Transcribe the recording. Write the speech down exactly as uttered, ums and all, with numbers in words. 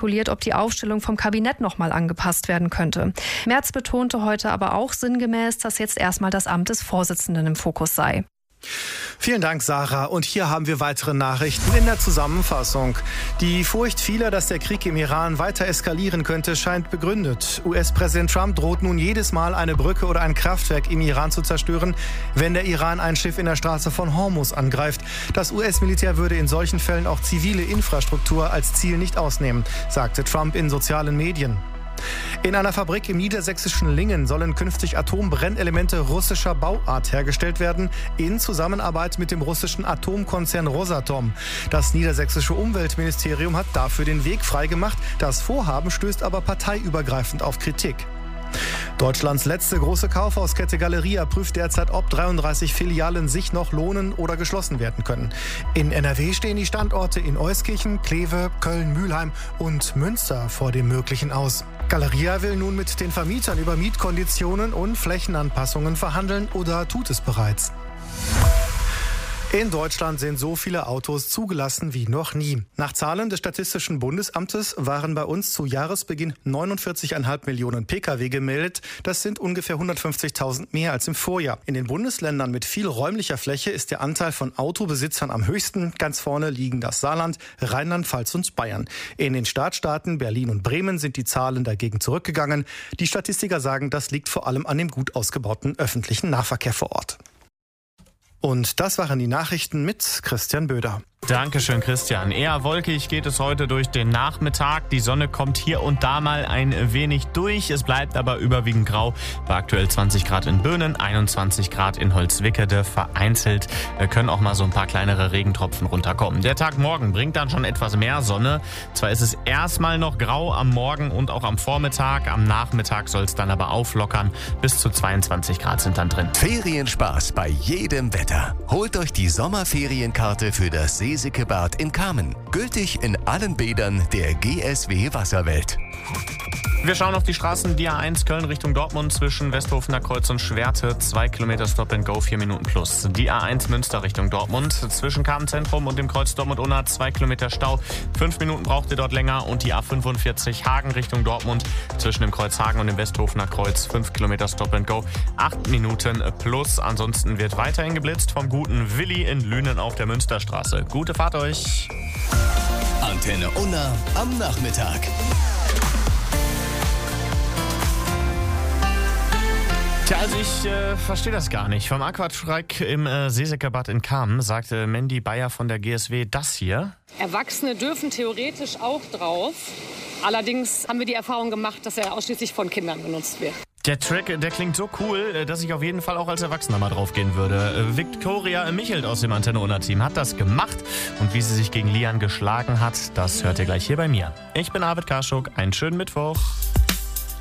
spekuliert, ob die Aufstellung vom Kabinett nochmal angepasst werden könnte. Merz betonte heute aber auch sinngemäß, dass jetzt erstmal das Amt des Vorsitzenden im Fokus sei. Vielen Dank, Sarah. Und hier haben wir weitere Nachrichten in der Zusammenfassung. Die Furcht vieler, dass der Krieg im Iran weiter eskalieren könnte, scheint begründet. U S-Präsident Trump droht nun jedes Mal, eine Brücke oder ein Kraftwerk im Iran zu zerstören, wenn der Iran ein Schiff in der Straße von Hormuz angreift. Das U S-Militär würde in solchen Fällen auch zivile Infrastruktur als Ziel nicht ausnehmen, sagte Trump in sozialen Medien. In einer Fabrik im niedersächsischen Lingen sollen künftig Atombrennelemente russischer Bauart hergestellt werden, in Zusammenarbeit mit dem russischen Atomkonzern Rosatom. Das niedersächsische Umweltministerium hat dafür den Weg freigemacht. Das Vorhaben stößt aber parteiübergreifend auf Kritik. Deutschlands letzte große Kaufhauskette Galeria prüft derzeit, ob dreiunddreißig Filialen sich noch lohnen oder geschlossen werden können. In N R W stehen die Standorte in Euskirchen, Kleve, Köln, Mülheim und Münster vor dem Möglichen aus. Galeria will nun mit den Vermietern über Mietkonditionen und Flächenanpassungen verhandeln oder tut es bereits. In Deutschland sind so viele Autos zugelassen wie noch nie. Nach Zahlen des Statistischen Bundesamtes waren bei uns zu Jahresbeginn neunundvierzig Komma fünf Millionen Pkw gemeldet. Das sind ungefähr hundertfünfzigtausend mehr als im Vorjahr. In den Bundesländern mit viel räumlicher Fläche ist der Anteil von Autobesitzern am höchsten. Ganz vorne liegen das Saarland, Rheinland-Pfalz und Bayern. In den Stadtstaaten Berlin und Bremen sind die Zahlen dagegen zurückgegangen. Die Statistiker sagen, das liegt vor allem an dem gut ausgebauten öffentlichen Nahverkehr vor Ort. Und das waren die Nachrichten mit Christian Böder. Dankeschön, Christian. Eher wolkig geht es heute durch den Nachmittag. Die Sonne kommt hier und da mal ein wenig durch. Es bleibt aber überwiegend grau. Bei aktuell zwanzig Grad in Böhnen, einundzwanzig Grad in Holzwickede. Vereinzelt können auch mal so ein paar kleinere Regentropfen runterkommen. Der Tag morgen bringt dann schon etwas mehr Sonne. Zwar ist es erstmal noch grau am Morgen und auch am Vormittag. Am Nachmittag soll es dann aber auflockern. Bis zu zweiundzwanzig Grad sind dann drin. Ferienspaß bei jedem Wetter. Holt euch die Sommerferienkarte für das Seesikebad in Kamen. Gültig in allen Bädern der G S W Wasserwelt. Wir schauen auf die Straßen. Die A eins Köln Richtung Dortmund zwischen Westhofener Kreuz und Schwerte. Zwei Kilometer Stop and Go, vier Minuten plus. Die A eins Münster Richtung Dortmund zwischen Kamen-Zentrum und dem Kreuz Dortmund-Unna. Zwei Kilometer Stau. Fünf Minuten braucht ihr dort länger. Und die A fünfundvierzig Hagen Richtung Dortmund zwischen dem Kreuz Hagen und dem Westhofener Kreuz. Fünf Kilometer Stop and Go. Acht Minuten plus. Ansonsten wird weiterhin geblitzt vom guten Willi in Lünen auf der Münsterstraße. Gute Fahrt euch. Antenne Unna am Nachmittag. Tja, also ich äh, verstehe das gar nicht. Vom Aquatschreck im äh, Seesikebad in Kamen sagte Mandy Bayer von der G S W das hier. Erwachsene dürfen theoretisch auch drauf. Allerdings haben wir die Erfahrung gemacht, dass er ausschließlich von Kindern benutzt wird. Der Track, der klingt so cool, dass ich auf jeden Fall auch als Erwachsener mal drauf gehen würde. Viktoria Michelt aus dem Antenne Unna Team hat das gemacht. Und wie sie sich gegen Lian geschlagen hat, das hört ihr gleich hier bei mir. Ich bin Arvid Karschuk. Einen schönen Mittwoch.